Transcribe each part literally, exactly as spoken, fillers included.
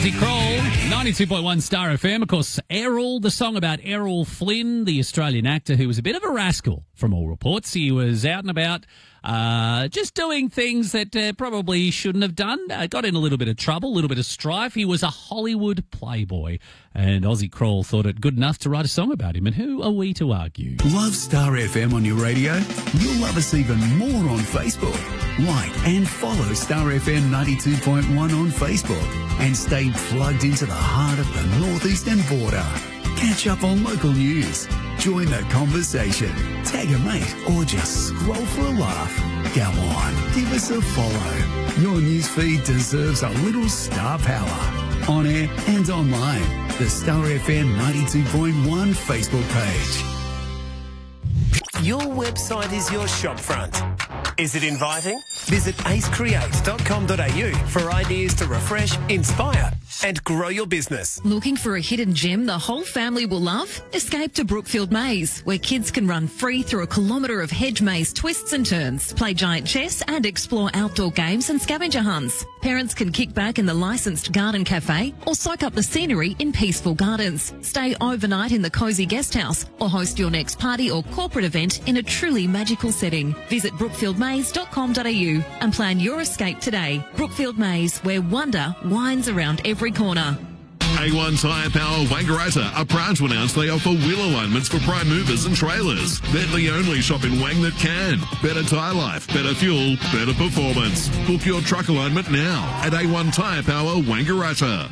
Ozzy Kroll, ninety-two point one Star F M. Of course, Errol, the song about Errol Flynn, the Australian actor who was a bit of a rascal from all reports. He was out and about uh, just doing things that uh, probably shouldn't have done. Uh, got in a little bit of trouble, a little bit of strife. He was a Hollywood playboy, and Ozzy Kroll thought it good enough to write a song about him. And who are we to argue? Love Star F M on your radio? You'll love us even more on Facebook. Like and follow Star F M ninety-two point one on Facebook and stay plugged into the heart of the northeastern border. Catch up on local news, join the conversation, tag a mate, or just scroll for a laugh. Go on, give us a follow. Your newsfeed deserves a little star power. On air and online, the Star F M ninety-two point one Facebook page. Your website is your shopfront. Is it inviting? Visit ace create dot com dot a u for ideas to refresh, inspire and grow your business. Looking for a hidden gem the whole family will love? Escape to Brookfield Maze, where kids can run free through a kilometre of hedge maze twists and turns, play giant chess and explore outdoor games and scavenger hunts. Parents can kick back in the licensed garden cafe or soak up the scenery in peaceful gardens. Stay overnight in the cosy guest house or host your next party or corporate event in a truly magical setting. Visit brookfield maze dot com dot a u and plan your escape today. Brookfield Maze, where wonder winds around every corner. A one Tyre Power Wangaratta are proud to announce they offer wheel alignments for prime movers and trailers. They're the only shop in Wang that can. Better tyre life, better fuel, better performance. Book your truck alignment now at A one Tyre Power Wangaratta.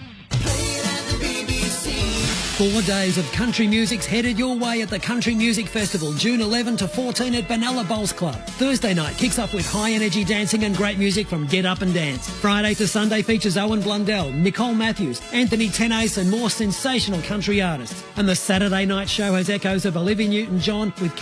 Four days of country music's headed your way at the Country Music Festival, June eleventh to fourteen at Benalla Bowls Club. Thursday night kicks off with high-energy dancing and great music from Get Up and Dance. Friday to Sunday features Owen Blundell, Nicole Matthews, Anthony Tenace and more sensational country artists. And the Saturday night show has echoes of Olivia Newton-John with